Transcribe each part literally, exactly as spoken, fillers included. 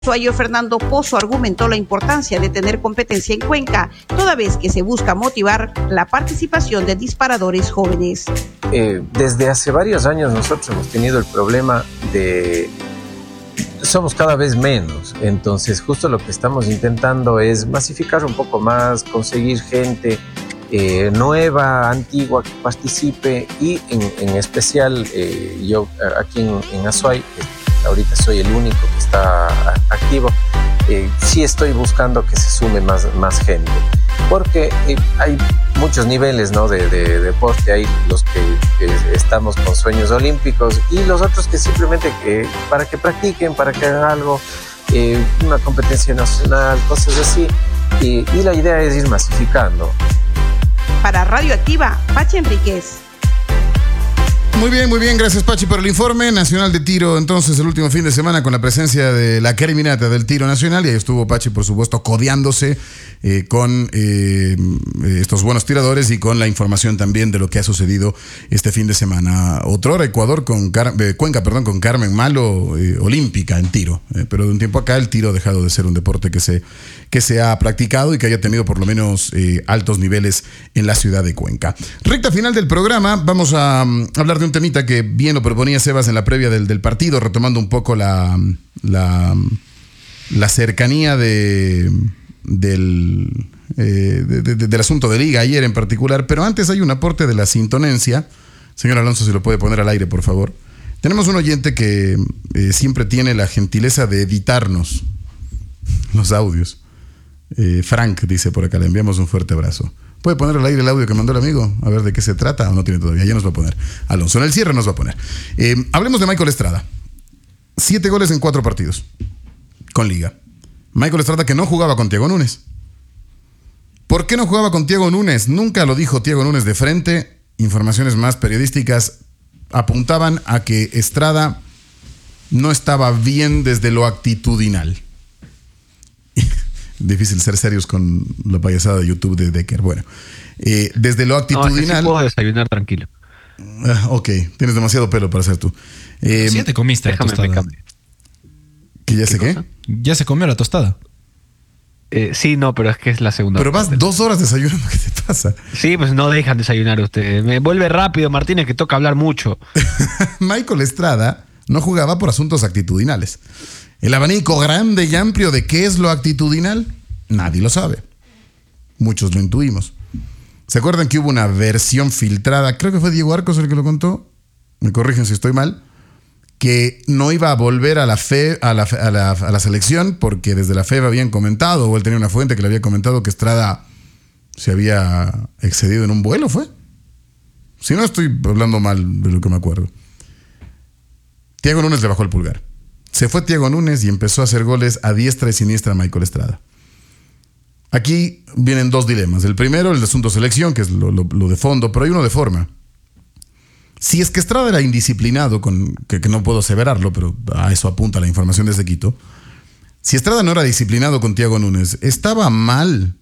Ayo Fernando Pozo argumentó la importancia de tener competencia en Cuenca, toda vez que se busca motivar la participación de disparadores jóvenes. Eh, desde hace varios años nosotros hemos tenido el problema de... Somos cada vez menos, entonces justo lo que estamos intentando es masificar un poco más, conseguir gente eh, nueva, antigua, que participe y en, en especial eh, yo aquí en, en Azuay, ahorita soy el único que está activo, eh, sí estoy buscando que se sume más, más gente, porque eh, hay muchos niveles, ¿no? de, de, de deporte, hay los que, que estamos con sueños olímpicos y los otros que simplemente que, para que practiquen, para que hagan algo, eh, una competencia nacional, cosas así, y, y la idea es ir masificando. Para Radio Activa, Pachi Enríquez. Muy bien, muy bien, gracias Pachi por el informe nacional de tiro. Entonces el último fin de semana con la presencia de la caminata del tiro nacional, y ahí estuvo Pachi por supuesto codeándose eh, con eh, estos buenos tiradores y con la información también de lo que ha sucedido este fin de semana. Otrora Ecuador con Car- eh, Cuenca, perdón, con Carmen Malo, eh, olímpica en tiro, eh, pero de un tiempo acá el tiro ha dejado de ser un deporte que se, que se ha practicado y que haya tenido por lo menos eh, altos niveles en la ciudad de Cuenca. Recta final del programa, vamos a um, hablar de un temita que bien lo proponía Sebas en la previa del, del partido, retomando un poco la, la, la cercanía de, del, eh, de, de, del asunto de Liga ayer en particular, pero antes hay un aporte de la sintonencia. Señor Alonso, si lo puede poner al aire, por favor. Tenemos un oyente que eh, siempre tiene la gentileza de editarnos los audios. Eh, Frank dice por acá, le enviamos un fuerte abrazo. ¿Puede poner al aire el audio que mandó el amigo? A ver de qué se trata, o no tiene todavía. Ya nos va a poner. Alonso, en el cierre nos va a poner. Eh, hablemos de Michael Estrada. Siete goles en cuatro partidos con Liga. Michael Estrada que no jugaba con Thiago Núñez. ¿Por qué no jugaba con Thiago Núñez? Nunca lo dijo Thiago Núñez de frente. Informaciones más periodísticas apuntaban a que Estrada no estaba bien desde lo actitudinal. Difícil ser serios con la payasada de YouTube de Decker. Bueno, eh, desde lo actitudinal... No, es que sí puedo desayunar tranquilo. Uh, ok, tienes demasiado pelo para ser tú. Eh, sí, ya te comiste la tostada. ¿Que ya sé qué? Cosa? Ya se comió la tostada. Eh, sí, no, pero es que es la segunda. Pero vas dos horas desayunando, ¿qué te pasa? Sí, pues no dejan desayunar ustedes. Me vuelve rápido, Martínez, que toca hablar mucho. Michael Estrada no jugaba por asuntos actitudinales. El abanico grande y amplio de qué es lo actitudinal, nadie lo sabe. Muchos lo intuimos. ¿Se acuerdan que hubo una versión filtrada? Creo que fue Diego Arcos el que lo contó. Me corrigen si estoy mal. Que no iba a volver a la, fe, a la, a la, a la selección porque desde la F E B habían comentado, o él tenía una fuente que le había comentado que Estrada se había excedido en un vuelo, ¿fue? Si no estoy hablando mal de lo que me acuerdo. Thiago Núñez le bajó el pulgar. Se fue Thiago Núñez y empezó a hacer goles a diestra y siniestra a Michael Estrada. Aquí vienen dos dilemas. El primero, el de asunto selección, que es lo, lo, lo de fondo, pero hay uno de forma. Si es que Estrada era indisciplinado, con, que, que no puedo aseverarlo, pero a eso apunta la información desde Quito. Si Estrada no era disciplinado con Thiago Núñez, ¿estaba mal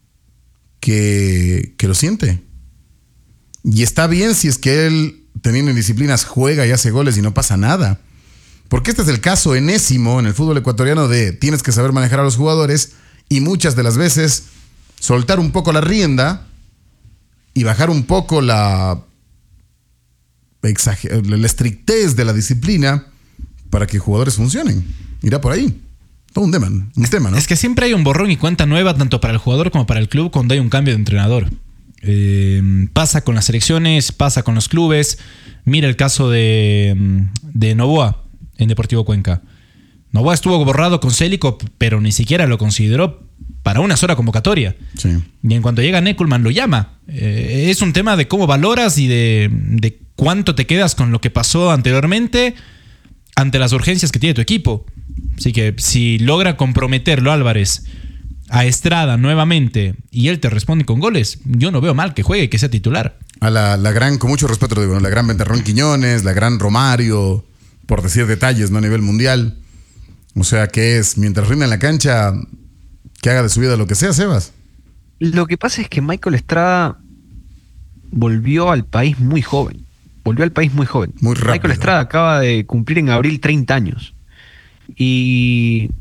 que, que lo siente? Y está bien si es que él, teniendo indisciplinas, juega y hace goles y no pasa nada. Porque este es el caso enésimo en el fútbol ecuatoriano de tienes que saber manejar a los jugadores y muchas de las veces soltar un poco la rienda y bajar un poco la, exager- la estrictez de la disciplina para que jugadores funcionen. Irá por ahí. Todo un tema, un tema, ¿no? Es que siempre hay un borrón y cuenta nueva tanto para el jugador como para el club cuando hay un cambio de entrenador. Eh, pasa con las selecciones, pasa con los clubes. Mira el caso de, de Novoa en Deportivo Cuenca. Novoa estuvo borrado con Célico, pero ni siquiera lo consideró para una sola convocatoria. Sí. Y en cuanto llega Neckelman lo llama. Eh, es un tema de cómo valoras y de, de cuánto te quedas con lo que pasó anteriormente ante las urgencias que tiene tu equipo. Así que si logra comprometerlo Álvarez a Estrada nuevamente y él te responde con goles, yo no veo mal que juegue y que sea titular. A la, la gran, con mucho respeto lo digo, ¿no? La gran Ventarrón Quiñones, la gran Romario, por decir detalles, no a nivel mundial. O sea, que es, mientras rinda en la cancha, que haga de su vida lo que sea, Sebas. Lo que pasa es que Michael Estrada volvió al país muy joven. Volvió al país muy joven. Muy rápido. Michael Estrada acaba de cumplir en abril treinta años. Y